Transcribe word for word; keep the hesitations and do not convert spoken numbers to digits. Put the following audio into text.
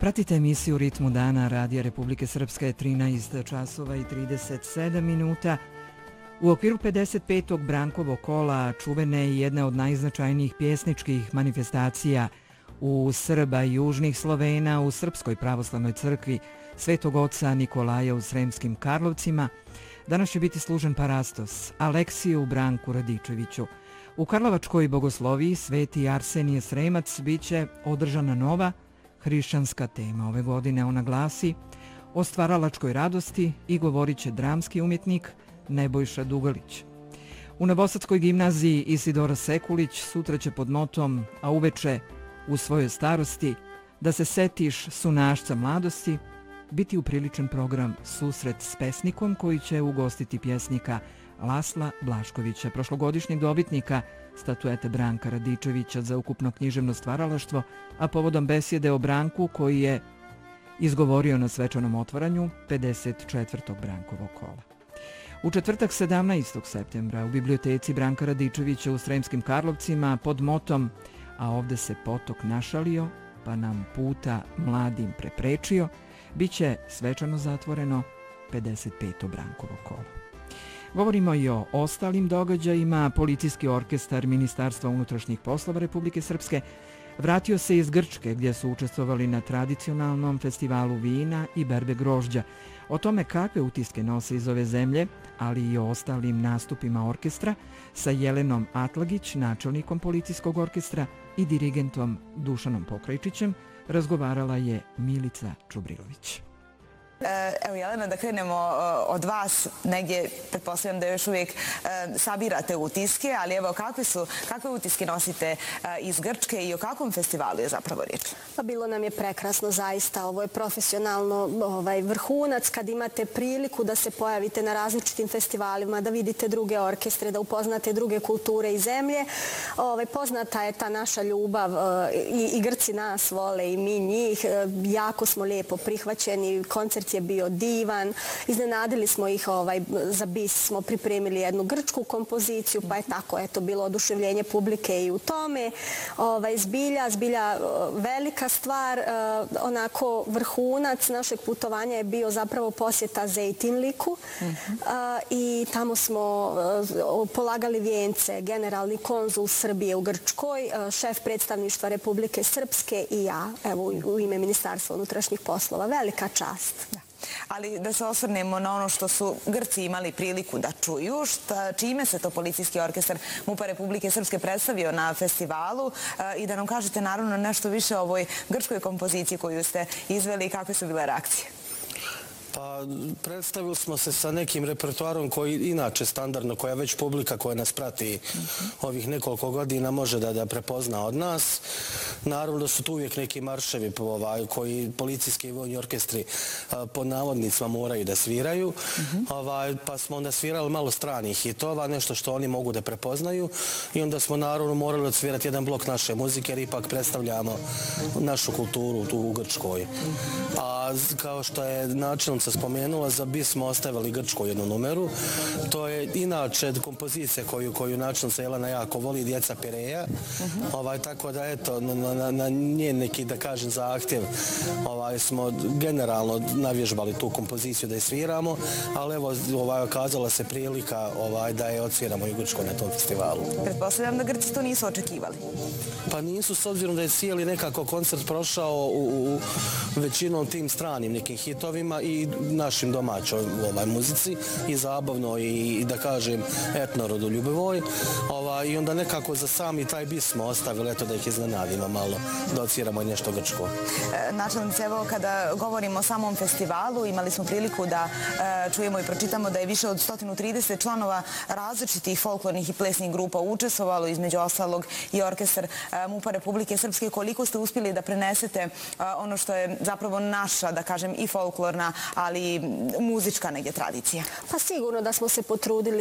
Pratite emisiju Ritmu dana Radija Republike Srpske, trinaest časova i trideset sedam minuta. U okviru pedeset petog Brankovog kola čuvene i jedne od najznačajnijih pjesničkih manifestacija u Srba i južnih Slovena u Srpskoj pravoslavnoj crkvi Svetog oca Nikolaja u Sremskim Karlovcima, danas će biti služen parastos Aleksiju Branku Radičeviću. U Karlovačkoj bogosloviji Sveti Arsenije Sremac biće održana nova hrišćanska tema. Ove godine ona glasi o stvaralačkoj radosti i govorit će dramski umjetnik Nebojša Dugalić. U Novosadskoj gimnaziji Isidora Sekulić sutra će pod motom "A uveče u svojoj starosti da se setiš sunašca mladosti" biti upriličen program Susret s pesnikom koji će ugostiti pjesnika Lasla Blaškovića, prošlogodišnjeg dobitnika statuete Branka Radičevića za ukupno književno stvaralaštvo, a povodom besjede o Branku koji je izgovorio na svečanom otvaranju pedeset četvrtog Brankovog kola. U četvrtak sedamnaestog septembra u biblioteci Branka Radičevića u Sremskim Karlovcima pod motom "A ovde se potok našalio, pa nam puta mladim preprečio" biće svečano zatvoreno pedeset peto Brankovo kolo. Govorimo i o ostalim događajima. Policijski orkestar Ministarstva unutrašnjih poslova Republike Srpske vratio se iz Grčke gdje su učestvovali na tradicionalnom festivalu vina i berbe grožđa. O tome kakve utiske nose iz ove zemlje, ali i o ostalim nastupima orkestra sa Jelenom Atlagić, načelnikom policijskog orkestra, i dirigentom Dušanom Pokrajčićem, razgovarala je Milica Čubrilović. Evo, Jelena, da krenemo od vas, negdje pretpostavljam da još uvijek sabirate utiske, ali evo, kakve su, kakve utiske nosite iz Grčke i o kakvom festivalu je zapravo riječ? Pa bilo nam je prekrasno, zaista. Ovo je profesionalno ovaj, vrhunac kad imate priliku da se pojavite na različitim festivalima, da vidite druge orkestre, da upoznate druge kulture i zemlje. Ovaj, poznata je ta naša ljubav, i, i Grci nas vole i mi njih. Jako smo lijepo prihvaćeni, koncert je bio divan, iznenadili smo ih, ovaj, za bis smo pripremili jednu grčku kompoziciju, pa je tako eto bilo oduševljenje publike i u tome. Ovaj, zbilja, zbilja velika stvar, onako vrhunac našeg putovanja je bio zapravo posjeta Zejtinliku i tamo smo polagali vijence generalni konzul Srbije u Grčkoj, šef predstavništva Republike Srpske i ja, evo u ime Ministarstva unutrašnjih poslova. Velika čast. Ali da se osvrnemo na ono što su Grci imali priliku da čuju, šta, čime se to policijski orkestar MUP-a Republike Srpske predstavio na festivalu i da nam kažete naravno nešto više o ovoj grčkoj kompoziciji koju ste izveli i kakve su bile reakcije. Pa predstavili smo se sa nekim repertoarom koji inače standardno, koja već publika koja nas prati ovih nekoliko godina može da, da prepozna od nas. Naravno da su tu uvijek neki marševi ovaj, koji policijski i vojni orkestri pod navodnicima moraju da sviraju. Ovaj, pa smo onda svirali malo stranih hitova, nešto što oni mogu da prepoznaju i onda smo naravno morali odsvirati jedan blok naše muzike jer ipak predstavljamo našu kulturu tu u Grčkoj. A kao što je načelnica spomenula, za bis smo ostavili Grčku jednu numeru. To je inače kompozicija koju, koju načelnica Jelena jako voli, Djeca Pireja. Ovaj, tako da eto, na, na, na njen neki, da kažem, zahtjev ovaj, smo generalno navježbali tu kompoziciju da je sviramo, ali evo, ovaj, okazala se prilika ovaj, da je odsviramo i Grčko na tom festivalu. Pretpostavljam da Grci to nisu očekivali. Pa nisu, s obzirom da je cijeli nekako koncert prošao u, u većinom tim stranim nekim hitovima i našim domaćoj ovaj, muzici i zabavno i, i da kažem etnorodoljubivoj. Ovaj, I onda nekako za sami taj bis smo ostavili, eto da ih iznenadimo malo, da odsviramo nešto grčko. E, načelnice, evo kada govorimo o samom festivalu, imali smo priliku da e, čujemo i pročitamo da je više od sto trideset članova različitih folklornih i plesnih grupa učestvovalo, između ostalog i orkestar e, MUP-a Republike Srpske. Koliko ste uspjeli da prenesete e, ono što je zapravo naša, da kažem, i folklorna, ali i muzička negdje tradicija? Pa sigurno da smo se potrudili